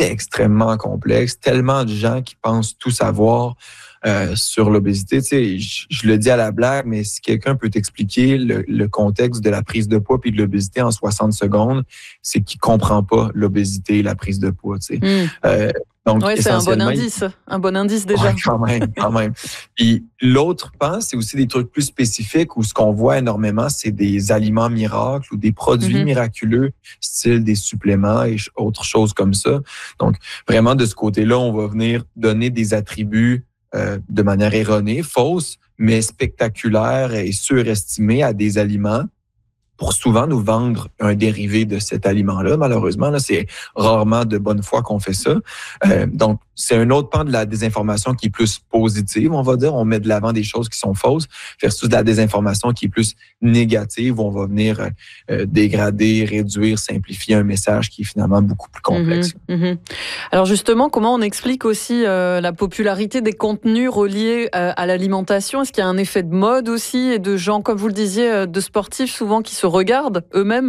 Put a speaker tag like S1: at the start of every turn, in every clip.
S1: extrêmement complexe. Tellement de gens qui pensent tout savoir sur l'obésité. Tu sais, je le dis à la blague, mais si quelqu'un peut t'expliquer le contexte de la prise de poids puis de l'obésité en 60 secondes, c'est qu'il comprend pas l'obésité et la prise de poids. Tu sais.
S2: Donc, c'est un bon indice déjà.
S1: Ouais, quand même. Puis l'autre pan, c'est aussi des trucs plus spécifiques où ce qu'on voit énormément, c'est des aliments miracles ou des produits miraculeux, style des suppléments et autres choses comme ça. Donc, vraiment, de ce côté-là, on va venir donner des attributs de manière erronée, fausse, mais spectaculaire et surestimée à des aliments pour souvent nous vendre un dérivé de cet aliment-là. Malheureusement, là, c'est rarement de bonne foi qu'on fait ça. Donc, c'est un autre pan de la désinformation qui est plus positive, on va dire. On met de l'avant des choses qui sont fausses versus de la désinformation qui est plus négative, où on va venir dégrader, réduire, simplifier un message qui est finalement beaucoup plus complexe.
S2: Alors justement, comment on explique aussi la popularité des contenus reliés à l'alimentation? Est-ce qu'il y a un effet de mode aussi et de gens, comme vous le disiez, de sportifs souvent qui se regardent eux-mêmes?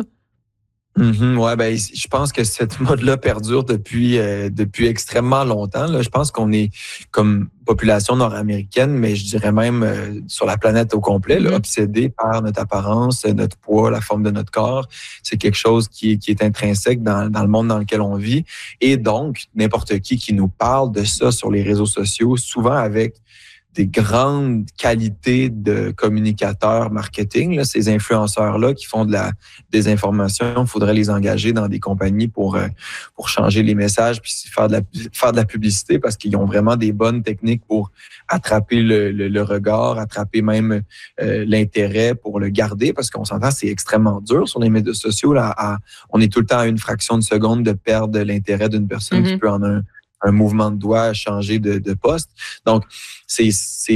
S1: Ouais, ben, je pense que cette mode-là perdure depuis extrêmement longtemps. Là. Je pense qu'on est comme population nord-américaine, mais je dirais même sur la planète au complet, là, obsédé par notre apparence, notre poids, la forme de notre corps. C'est quelque chose qui est intrinsèque dans le monde dans lequel on vit. Et donc, n'importe qui nous parle de ça sur les réseaux sociaux, souvent avec des grandes qualités de communicateurs marketing, là, ces influenceurs-là qui font de la désinformation, il faudrait les engager dans des compagnies pour changer les messages puis faire de la publicité parce qu'ils ont vraiment des bonnes techniques pour attraper le regard, attraper même l'intérêt pour le garder parce qu'on s'entend, c'est extrêmement dur sur les médias sociaux. Là, on est tout le temps à une fraction de seconde de perdre l'intérêt d'une personne qui peut en un mouvement de doigt changer de poste. Donc, ils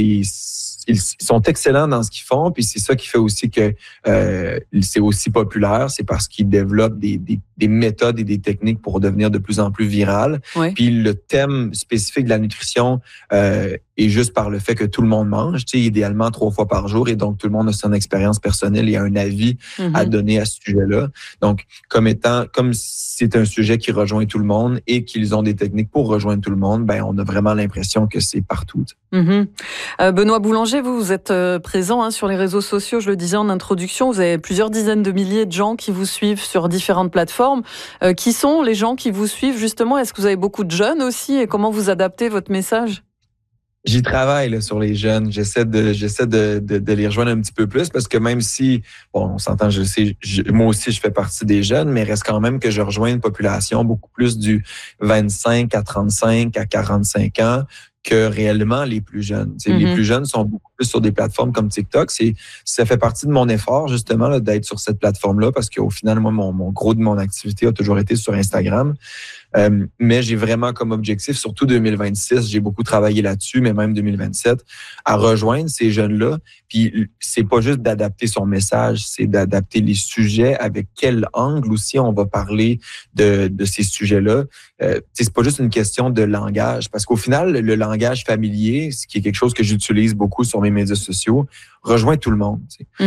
S1: sont excellents dans ce qu'ils font, puis c'est ça qui fait aussi que c'est aussi populaire, c'est parce qu'ils développent des méthodes et des techniques pour devenir de plus en plus viral. Oui. Puis le thème spécifique de la nutrition est juste par le fait que tout le monde mange, tu sais, idéalement 3 fois par jour, et donc tout le monde a son expérience personnelle et a un avis à donner à ce sujet-là. Donc, comme c'est un sujet qui rejoint tout le monde et qu'ils ont des techniques pour rejoindre tout le monde, ben on a vraiment l'impression que c'est partout.
S2: Benoît Boulanger, vous êtes présent sur les réseaux sociaux, je le disais en introduction, vous avez plusieurs dizaines de milliers de gens qui vous suivent sur différentes plateformes. Qui sont les gens qui vous suivent justement? Est-ce que vous avez beaucoup de jeunes aussi et comment vous adaptez votre message?
S1: J'y travaille là, sur les jeunes. J'essaie de les rejoindre un petit peu plus parce que même si, bon, on s'entend, je sais, moi aussi je fais partie des jeunes, mais reste quand même que je rejoins une population beaucoup plus du 25 à 35 à 45 ans que réellement les plus jeunes. Les plus jeunes sont beaucoup plus sur des plateformes comme TikTok. Ça fait partie de mon effort, justement, là, d'être sur cette plateforme-là, parce qu'au final, moi, mon gros de mon activité a toujours été sur Instagram. Mais j'ai vraiment comme objectif, surtout 2026, j'ai beaucoup travaillé là-dessus, mais même 2027, à rejoindre ces jeunes-là. Puis c'est pas juste d'adapter son message, c'est d'adapter les sujets, avec quel angle aussi on va parler de ces sujets-là. C'est pas juste une question de langage, parce qu'au final, le langage familier, ce qui est quelque chose que j'utilise beaucoup sur mes médias sociaux, rejoint tout le monde.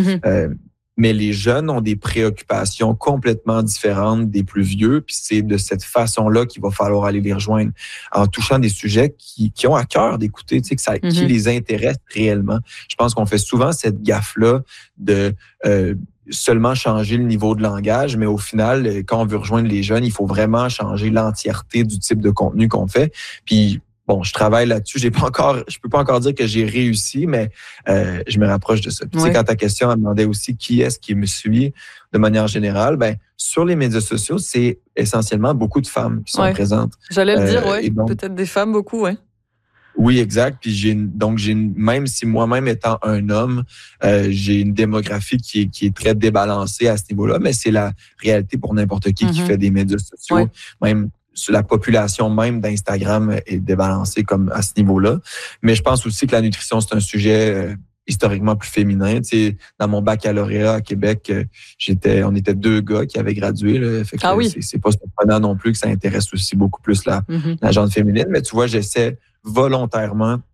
S1: Mais les jeunes ont des préoccupations complètement différentes des plus vieux, puis c'est de cette façon-là qu'il va falloir aller les rejoindre en touchant des sujets qui ont à cœur d'écouter, qui les intéressent réellement. Je pense qu'on fait souvent cette gaffe-là de seulement changer le niveau de langage, mais au final, quand on veut rejoindre les jeunes, il faut vraiment changer l'entièreté du type de contenu qu'on fait. Puis bon, je travaille là-dessus. Je peux pas encore dire que j'ai réussi, mais je me rapproche de ça. Puis, quand ta question elle demandait aussi qui est-ce qui me suit de manière générale, ben sur les médias sociaux, c'est essentiellement beaucoup de femmes qui sont présentes.
S2: J'allais le dire, donc, peut-être des femmes beaucoup,
S1: Oui, exact. Puis même si moi-même étant un homme, j'ai une démographie qui est très débalancée à ce niveau-là, mais c'est la réalité pour n'importe qui fait des médias sociaux, même. La population même d'Instagram est débalancée comme à ce niveau-là. Mais je pense aussi que la nutrition, c'est un sujet historiquement plus féminin. Tu sais, dans mon baccalauréat à Québec, on était 2 gars qui avaient gradué. Là, fait que c'est pas surprenant non plus que ça intéresse aussi beaucoup plus la gente féminine. Mais tu vois, j'essaie volontairement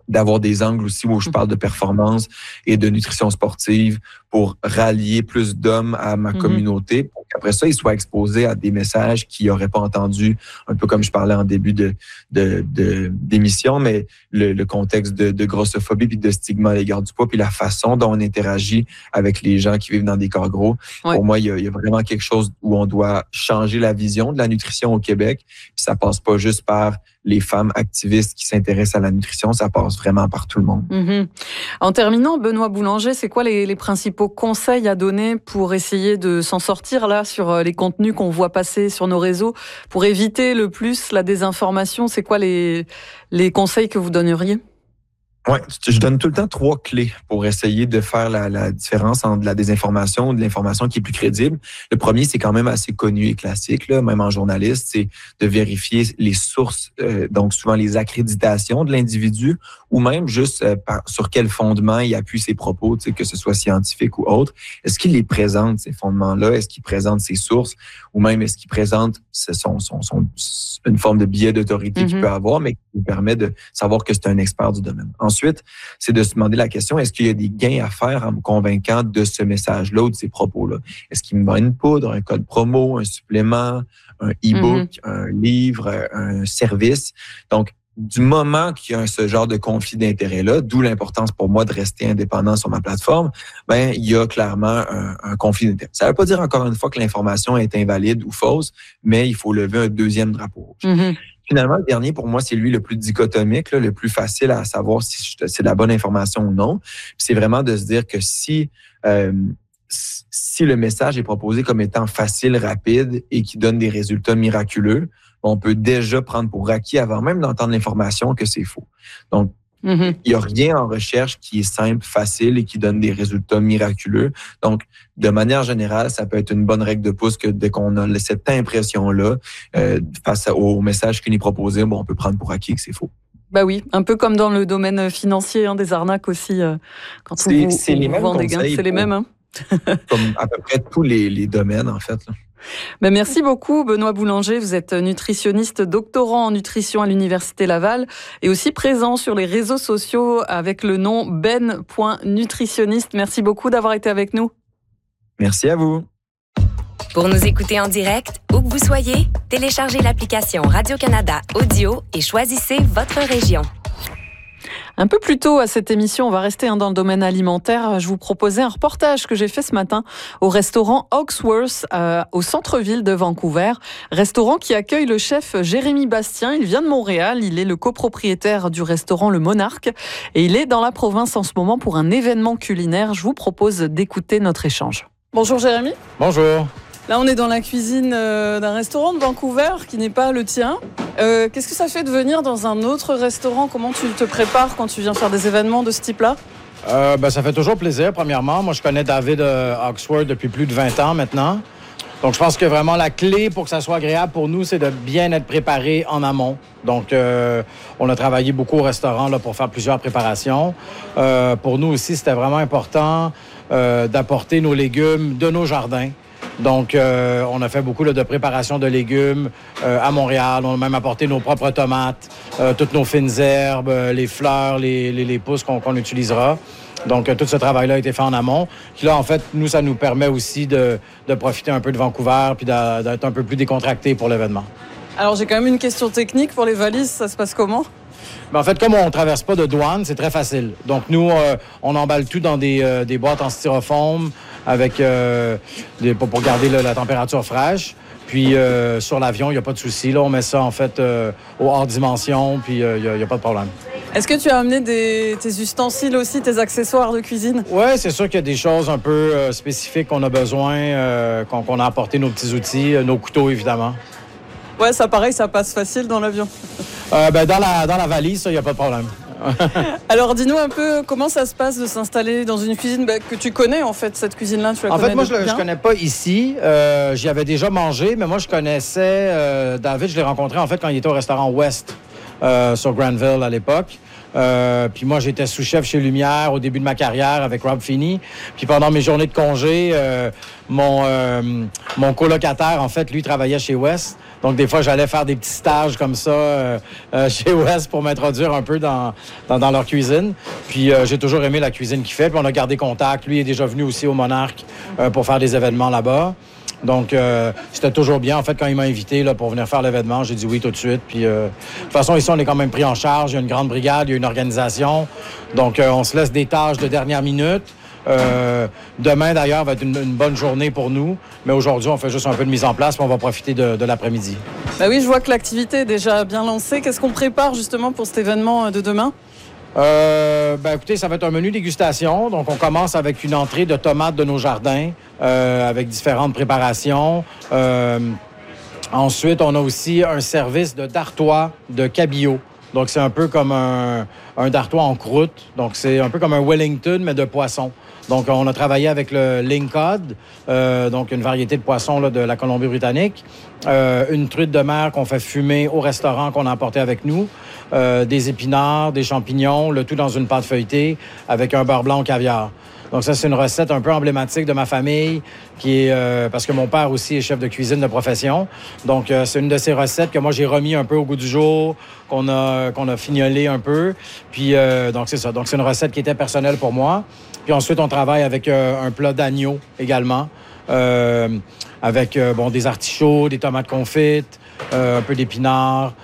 S1: d'avoir des angles aussi où je parle de performance et de nutrition sportive pour rallier plus d'hommes à ma communauté, pour qu'après ça, ils soient exposés à des messages qu'ils n'auraient pas entendus, un peu comme je parlais en début d'émission, mais le contexte de grossophobie puis de stigma à l'égard du poids, puis la façon dont on interagit avec les gens qui vivent dans des corps gros. Ouais. Pour moi, il y a vraiment quelque chose où on doit changer la vision de la nutrition au Québec, puis ça passe pas juste par les femmes activistes qui s'intéressent à la nutrition, ça passe vraiment par tout le monde.
S2: En terminant, Benoît Boulanger, c'est quoi les principaux conseils à donner pour essayer de s'en sortir là sur les contenus qu'on voit passer sur nos réseaux, pour éviter le plus la désinformation? C'est quoi les conseils que vous donneriez?
S1: Oui, je donne tout le temps 3 clés pour essayer de faire la différence entre la désinformation et de l'information qui est plus crédible. Le premier, c'est quand même assez connu et classique, là, même en journaliste, c'est de vérifier les sources, donc souvent les accréditations de l'individu, ou même juste sur quel fondement il appuie ses propos, que ce soit scientifique ou autre. Est-ce qu'il les présente, ces fondements-là? Est-ce qu'il présente ses sources? Ou même est-ce qu'il présente une forme de biais d'autorité qu'il peut avoir, mais qui lui permet de savoir que c'est un expert du domaine. Ensuite, c'est de se demander la question, est-ce qu'il y a des gains à faire en me convainquant de ce message-là ou de ces propos-là? Est-ce qu'il me vend une poudre, un code promo, un supplément, un e-book, un livre, un service? Donc, du moment qu'il y a ce genre de conflit d'intérêts-là, d'où l'importance pour moi de rester indépendant sur ma plateforme, il y a clairement un conflit d'intérêts. Ça ne veut pas dire encore une fois que l'information est invalide ou fausse, mais il faut lever un deuxième drapeau rouge. Finalement, le dernier, pour moi, c'est lui le plus dichotomique, le plus facile à savoir si c'est de la bonne information ou non. C'est vraiment de se dire que si le message est proposé comme étant facile, rapide et qui donne des résultats miraculeux, on peut déjà prendre pour acquis avant même d'entendre l'information que c'est faux. Donc, il n'y a rien en recherche qui est simple, facile et qui donne des résultats miraculeux. Donc, de manière générale, ça peut être une bonne règle de pouce que dès qu'on a cette impression-là, face au message qui nous est proposé, on peut prendre pour acquis que c'est faux.
S2: Bah oui, un peu comme dans le domaine financier, des arnaques aussi. Quand on vous vend des gains, c'est les mêmes.
S1: Comme à peu près tous les domaines, en fait. Là.
S2: Merci beaucoup, Benoît Boulanger. Vous êtes nutritionniste, doctorant en nutrition à l'Université Laval et aussi présent sur les réseaux sociaux avec le nom ben.nutritionniste. Merci beaucoup d'avoir été avec nous.
S1: Merci à vous.
S3: Pour nous écouter en direct, où que vous soyez, téléchargez l'application Radio-Canada Audio et choisissez votre région.
S2: Un peu plus tôt à cette émission, on va rester dans le domaine alimentaire. Je vous proposais un reportage que j'ai fait ce matin au restaurant Hawksworth au centre-ville de Vancouver. Restaurant qui accueille le chef Jérémy Bastien. Il vient de Montréal. Il est le copropriétaire du restaurant Le Monarque. Et il est dans la province en ce moment pour un événement culinaire. Je vous propose d'écouter notre échange. Bonjour Jérémy.
S4: Bonjour.
S2: Là, on est dans la cuisine d'un restaurant de Vancouver qui n'est pas le tien. Qu'est-ce que ça fait de venir dans un autre restaurant? Comment tu te prépares quand tu viens faire des événements de ce type-là?
S4: Ça fait toujours plaisir, premièrement. Moi, je connais David Hawksworth depuis plus de 20 ans maintenant. Donc, je pense que vraiment la clé pour que ça soit agréable pour nous, c'est de bien être préparé en amont. Donc, on a travaillé beaucoup au restaurant là, pour faire plusieurs préparations. Pour nous aussi, c'était vraiment important d'apporter nos légumes de nos jardins. Donc, on a fait beaucoup de préparation de légumes à Montréal. On a même apporté nos propres tomates, toutes nos fines herbes, les fleurs, les pousses qu'on utilisera. Donc, tout ce travail-là a été fait en amont. Puis là, en fait, nous, ça nous permet aussi de profiter un peu de Vancouver puis d'être un peu plus décontracté pour l'événement.
S2: Alors, j'ai quand même une question technique pour les valises. Ça se passe comment?
S4: En fait, comme on ne traverse pas de douane, c'est très facile. Donc, nous, on emballe tout dans des boîtes en styrofoam avec pour garder la température fraîche. Puis, sur l'avion, il n'y a pas de souci. Là, on met ça, en fait, au hors dimension, puis il n'y a pas de problème.
S2: Est-ce que tu as amené tes ustensiles aussi, tes accessoires de cuisine?
S4: Oui, c'est sûr qu'il y a des choses un peu spécifiques qu'on a besoin, qu'on a apporté nos petits outils, nos couteaux, évidemment.
S2: Ouais, ça pareil, ça passe facile dans l'avion.
S4: Dans la valise, ça, il n'y a pas de problème.
S2: Alors, dis-nous un peu comment ça se passe de s'installer dans une cuisine que tu connais, en fait, cette cuisine-là, tu la connais?
S4: En fait, moi, je ne connais pas ici. J'y avais déjà mangé, mais moi, je connaissais David, je l'ai rencontré, en fait, quand il était au restaurant West sur Granville à l'époque. Puis moi, j'étais sous-chef chez Lumière au début de ma carrière avec Rob Feeney. Puis pendant mes journées de congé, mon colocataire, en fait, lui, travaillait chez West. Donc, des fois, j'allais faire des petits stages comme ça chez West pour m'introduire un peu dans leur cuisine. Puis, j'ai toujours aimé la cuisine qu'il fait. Puis, on a gardé contact. Lui est déjà venu aussi au Monarque pour faire des événements là-bas. Donc, c'était toujours bien. En fait, quand il m'a invité là, pour venir faire l'événement, j'ai dit oui tout de suite. Puis, de toute façon, ici, on est quand même pris en charge. Il y a une grande brigade, il y a une organisation. Donc, on se laisse des tâches de dernière minute. Demain, d'ailleurs, va être une bonne journée pour nous. Mais aujourd'hui, on fait juste un peu de mise en place, puis on va profiter de l'après-midi.
S2: Ben oui, je vois que l'activité est déjà bien lancée. Qu'est-ce qu'on prépare justement pour cet événement de demain?
S4: Écoutez, ça va être un menu dégustation. Donc, on commence avec une entrée de tomates de nos jardins avec différentes préparations. Ensuite, on a aussi un service de dartois de cabillaud. Donc, c'est un peu comme un dartois en croûte. Donc, c'est un peu comme un Wellington, mais de poisson. Donc, on a travaillé avec le lingcod, donc une variété de poisson là, de la Colombie-Britannique. Une truite de mer qu'on fait fumer au restaurant qu'on a emporté avec nous. Des épinards, des champignons, le tout dans une pâte feuilletée avec un beurre blanc au caviar. Donc ça, c'est une recette un peu emblématique de ma famille, qui est parce que mon père aussi est chef de cuisine de profession. Donc, c'est une de ces recettes que moi, j'ai remis un peu au goût du jour, qu'on a fignolé un peu. Puis, donc, c'est ça. Donc, c'est une recette qui était personnelle pour moi. Puis ensuite, on travaille avec un plat d'agneau également, avec des artichauts, des tomates confites, un peu d'épinards,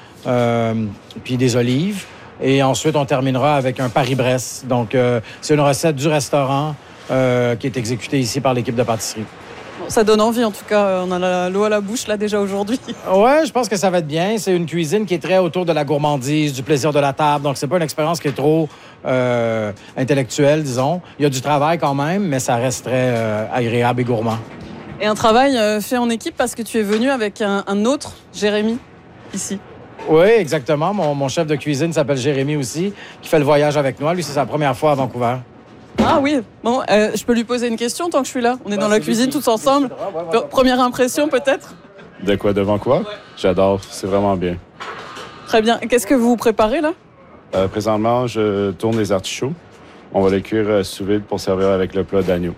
S4: puis des olives. Et ensuite, on terminera avec un Paris-Brest. Donc, c'est une recette du restaurant qui est exécutée ici par l'équipe de pâtisserie.
S2: Ça donne envie, en tout cas. On a l'eau à la bouche, là, déjà aujourd'hui.
S4: Ouais, je pense que ça va être bien. C'est une cuisine qui est très autour de la gourmandise, du plaisir de la table. Donc, c'est pas une expérience qui est trop intellectuelle, disons. Il y a du travail quand même, mais ça reste très agréable et gourmand.
S2: Et un travail fait en équipe parce que tu es venu avec un autre Jérémy, ici.
S4: Oui, exactement. Mon chef de cuisine s'appelle Jérémy aussi, qui fait le voyage avec nous. Lui, c'est sa première fois à Vancouver.
S2: Ah oui. Bon, je peux lui poser une question tant que je suis là. On est dans la cuisine tous ensemble. Première impression, peut-être?
S5: De quoi? Devant quoi? J'adore. C'est vraiment bien.
S2: Très bien. Qu'est-ce que vous préparez, là?
S5: Présentement, je tourne les artichauts. On va les cuire sous vide pour servir avec le plat d'agneau.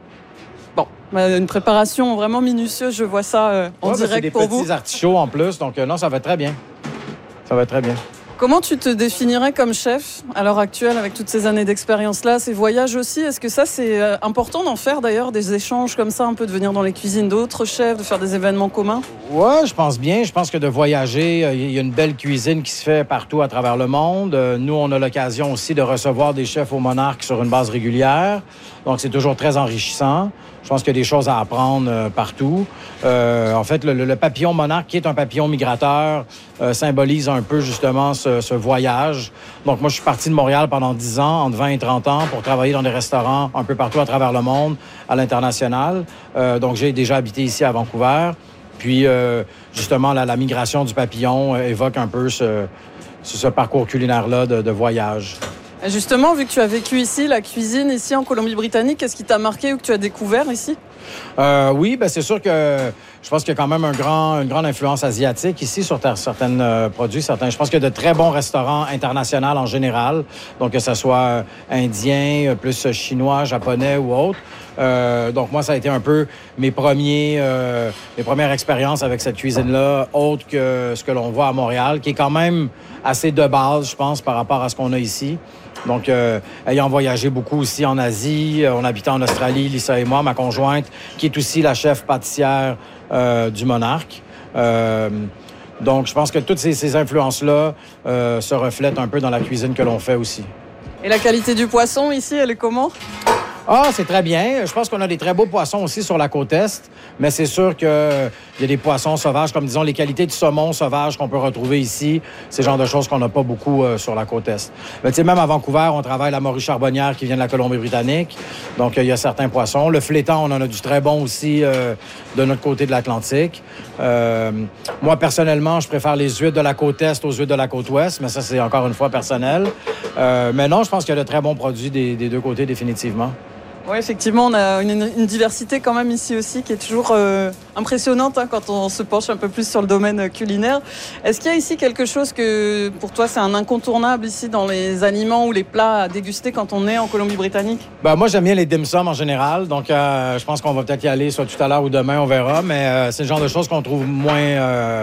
S2: Bon, une préparation vraiment minutieuse. Je vois ça en direct pour vous.
S4: C'est des petits artichauts en plus. Donc, non, ça va très bien. Ça va très bien.
S2: Comment tu te définirais comme chef à l'heure actuelle avec toutes ces années d'expérience-là, ces voyages aussi? Est-ce que ça, c'est important d'en faire d'ailleurs, des échanges comme ça, un peu de venir dans les cuisines d'autres chefs, de faire des événements communs?
S4: Oui, je pense bien. Je pense que de voyager, il y a une belle cuisine qui se fait partout à travers le monde. Nous, on a l'occasion aussi de recevoir des chefs au Monarque sur une base régulière. Donc, c'est toujours très enrichissant. Je pense qu'il y a des choses à apprendre partout. En fait, le papillon monarque, qui est un papillon migrateur, symbolise un peu justement ce voyage. Donc, moi, je suis parti de Montréal pendant 10 ans, entre 20 et 30 ans, pour travailler dans des restaurants un peu partout à travers le monde, à l'international. Donc, j'ai déjà habité ici à Vancouver. Puis, justement, la migration du papillon évoque un peu ce parcours culinaire-là de voyage.
S2: Justement, vu que tu as vécu ici, la cuisine ici en Colombie-Britannique, qu'est-ce qui t'a marqué ou que tu as découvert ici?
S4: Oui, c'est sûr que je pense qu'il y a quand même une grande influence asiatique ici sur certains produits. Je pense qu'il y a de très bons restaurants internationaux en général, donc que ce soit indien, plus chinois, japonais ou autre. Donc moi, ça a été un peu mes premières expériences avec cette cuisine-là, autre que ce que l'on voit à Montréal, qui est quand même assez de base, je pense, par rapport à ce qu'on a ici. Donc, ayant voyagé beaucoup aussi en Asie, on habitait en Australie, Lisa et moi, ma conjointe, qui est aussi la chef pâtissière du Monarque. Donc, je pense que toutes ces influences-là se reflètent un peu dans la cuisine que l'on fait aussi.
S2: Et la qualité du poisson ici, elle est comment?
S4: Ah, c'est très bien. Je pense qu'on a des très beaux poissons aussi sur la côte Est, mais c'est sûr qu'il y a des poissons sauvages, comme disons les qualités du saumon sauvage qu'on peut retrouver ici. C'est le genre de choses qu'on n'a pas beaucoup sur la côte Est. Mais tu sais, même à Vancouver, on travaille la morue charbonnière qui vient de la Colombie-Britannique. Donc, il y a certains poissons. Le flétan, on en a du très bon aussi de notre côté de l'Atlantique. Moi, personnellement, je préfère les huîtres de la côte Est aux huîtres de la côte Ouest, mais ça, c'est encore une fois personnel. Mais non, je pense qu'il y a de très bons produits des deux côtés, définitivement.
S2: Oui, effectivement, on a une diversité quand même ici aussi qui est toujours impressionnante quand on se penche un peu plus sur le domaine culinaire. Est-ce qu'il y a ici quelque chose que pour toi c'est un incontournable ici dans les aliments ou les plats à déguster quand on est en Colombie-Britannique?
S4: Moi, j'aime bien les dim sum en général, donc je pense qu'on va peut-être y aller soit tout à l'heure ou demain, on verra, mais c'est le genre de choses qu'on trouve moins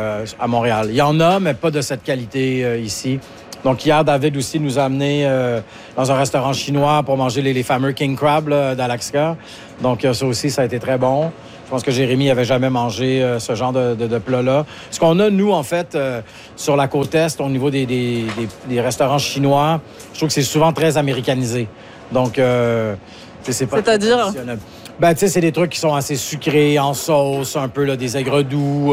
S4: à Montréal. Il y en a, mais pas de cette qualité ici. Donc, hier, David aussi nous a amenés dans un restaurant chinois pour manger les fameux king crab d'Alaska. Donc, ça aussi, ça a été très bon. Je pense que Jérémy n'avait jamais mangé ce genre de plat-là. Ce qu'on a, nous, en fait, sur la côte Est, au niveau des restaurants chinois, je trouve que c'est souvent très américanisé. Donc, c'est pas...
S2: C'est-à-dire?
S4: C'est des trucs qui sont assez sucrés, en sauce, un peu là, des aigres doux.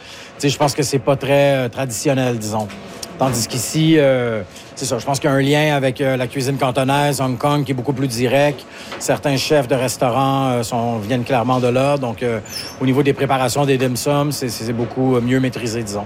S4: Je pense que c'est pas très traditionnel, disons. Tandis qu'ici, c'est ça, je pense qu'il y a un lien avec la cuisine cantonaise, Hong Kong, qui est beaucoup plus direct. Certains chefs de restaurants viennent clairement de là. Donc, au niveau des préparations des dim sum, c'est beaucoup mieux maîtrisé, disons.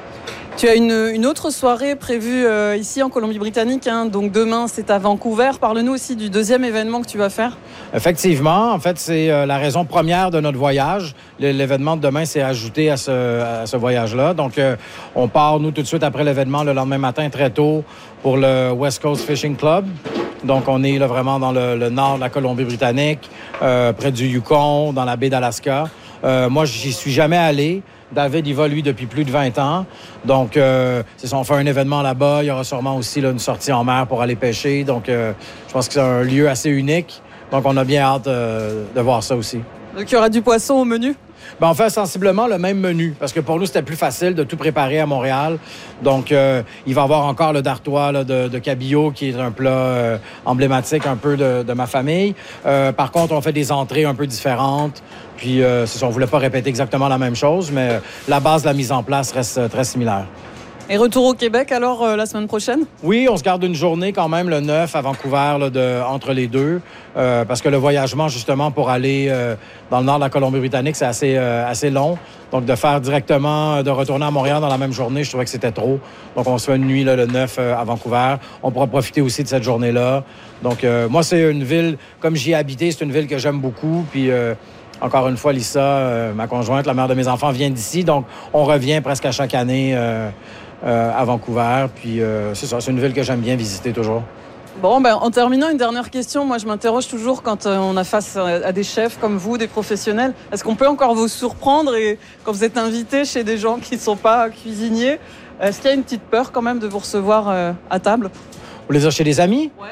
S2: Tu as une autre soirée prévue ici en Colombie-Britannique. Donc demain, c'est à Vancouver. Parle-nous aussi du deuxième événement que tu vas faire.
S4: Effectivement. En fait, c'est la raison première de notre voyage. L'événement de demain s'est ajouté à ce voyage-là. Donc, on part, nous, tout de suite après l'événement, le lendemain matin, très tôt, pour le West Coast Fishing Club. Donc, on est là vraiment dans le nord de la Colombie-Britannique, près du Yukon, dans la baie d'Alaska. Moi, j'y suis jamais allé. David, il va, lui, depuis plus de 20 ans. Donc, c'est ça, on fait un événement là-bas. Il y aura sûrement aussi là, une sortie en mer pour aller pêcher. Donc, je pense que c'est un lieu assez unique. Donc, on a bien hâte de voir ça aussi.
S2: Donc, il y aura du poisson au menu?
S4: On fait sensiblement le même menu, parce que pour nous, c'était plus facile de tout préparer à Montréal. Donc, il va y avoir encore le dartois là, de cabillaud, qui est un plat emblématique un peu de ma famille. Par contre, on fait des entrées un peu différentes. Puis, c'est ça, on ne voulait pas répéter exactement la même chose, mais la base de la mise en place reste très similaire.
S2: Et retour au Québec, alors, la semaine prochaine? Oui,
S4: on se garde une journée quand même, le 9, à Vancouver, là, entre les deux. Parce que le voyagement, justement, pour aller dans le nord de la Colombie-Britannique, c'est assez long. Donc, de faire directement, de retourner à Montréal dans la même journée, je trouvais que c'était trop. Donc, on se fait une nuit, là, le 9, à Vancouver. On pourra profiter aussi de cette journée-là. Donc, moi, c'est une ville, comme j'y ai habité, c'est une ville que j'aime beaucoup. Puis, encore une fois, Lisa, ma conjointe, la mère de mes enfants, vient d'ici. Donc, on revient presque à chaque année à Vancouver. Puis, c'est ça, c'est une ville que j'aime bien visiter toujours.
S2: Bon, en terminant, une dernière question. Moi, je m'interroge toujours quand on a face à des chefs comme vous, des professionnels. Est-ce qu'on peut encore vous surprendre et quand vous êtes invité chez des gens qui ne sont pas cuisiniers, est-ce qu'il y a une petite peur quand même de vous recevoir à table?
S4: Vous voulez dire chez des amis?
S2: Ouais.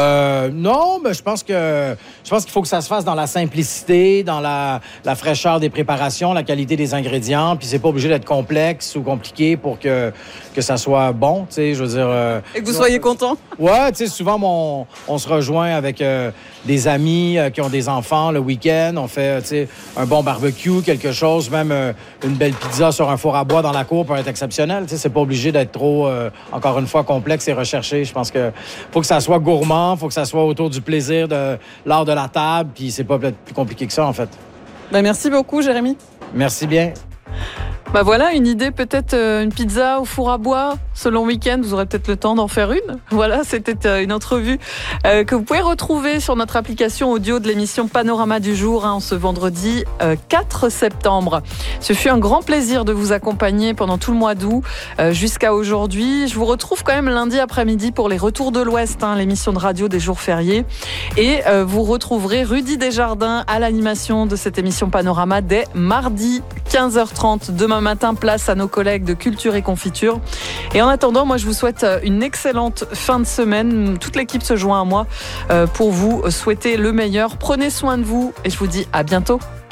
S4: Non, mais je pense qu'il faut que ça se fasse dans la simplicité, dans la fraîcheur des préparations, la qualité des ingrédients, puis c'est pas obligé d'être complexe ou compliqué pour que ça soit bon, tu sais, je veux dire...
S2: Et que vous soyez content?
S4: Ouais, tu sais, souvent, on se rejoint avec des amis qui ont des enfants le week-end, on fait, tu sais, un bon barbecue, quelque chose, même une belle pizza sur un four à bois dans la cour peut être exceptionnel, tu sais, c'est pas obligé d'être trop, encore une fois, complexe et recherché. Je pense que faut que ça soit gourmand, il faut que ça soit autour du plaisir de l'art de la table, puis c'est pas plus compliqué que ça, en fait.
S2: Merci beaucoup, Jérémy.
S4: Merci bien.
S2: Voilà, une idée, peut-être une pizza au four à bois ce long week-end. Vous aurez peut-être le temps d'en faire une. Voilà, c'était une entrevue que vous pouvez retrouver sur notre application audio de l'émission Panorama du jour, en ce vendredi 4 septembre. Ce fut un grand plaisir de vous accompagner pendant tout le mois d'août jusqu'à aujourd'hui. Je vous retrouve quand même lundi après-midi pour les Retours de l'Ouest, l'émission de radio des jours fériés. Et vous retrouverez Rudy Desjardins à l'animation de cette émission Panorama dès mardi 15h30. Demain matin, place à nos collègues de Culture et Confiture. Et en attendant, moi, je vous souhaite une excellente fin de semaine. Toute l'équipe se joint à moi pour vous souhaiter le meilleur. Prenez soin de vous et je vous dis à bientôt.